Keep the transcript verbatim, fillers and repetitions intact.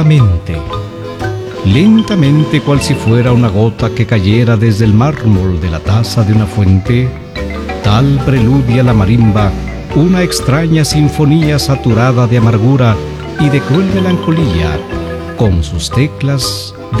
Lentamente, lentamente, cual si fuera una gota que cayera desde el mármol de la taza de una fuente, tal preludia la marimba una extraña sinfonía saturada de amargura y de cruel melancolía, con sus teclas